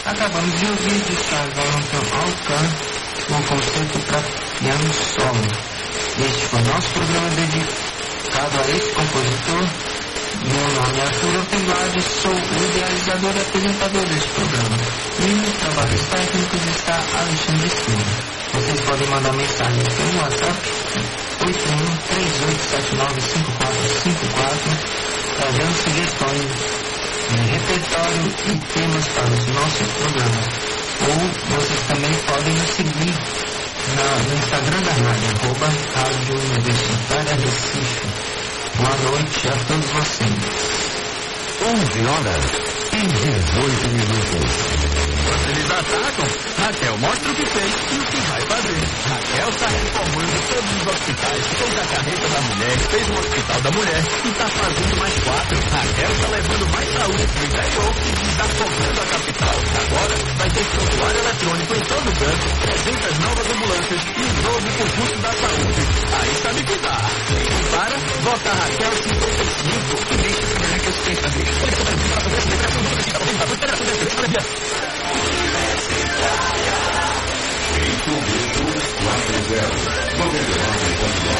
Acabamos de ouvir de Charles Valentin Alcan um concerto para piano solo. Este foi nosso programa dedicado a esse compositor. Meu nome é Arthur Ortenblad, sou o idealizador e apresentador deste programa. E nos trabalhos técnicos está Alexandre Silva. Vocês podem mandar mensagem pelo WhatsApp 8138795454, trazendo sugestões de repertório e temas para os nossos programas. Ou vocês também podem nos seguir no Instagram da rádio, @Rádio Universitária Recife. Boa noite a todos vocês. 11 horas e 18 minutos. Vocês atacam? Raquel mostra o que fez e o que vai fazer. Raquel está reformando todos os hospitais, fez a carreta da mulher, fez o hospital da mulher e está fazendo mais 4. Raquel está levando mais saúde para o interior e desafogando a capital. Agora vai ter prontuário eletrônico em todo canto, 300 novas ambulâncias e um novo concurso da saúde. Aí sabe que dá. Não para, vota Raquel 55 e deixa essa mulher que eu sei fazer.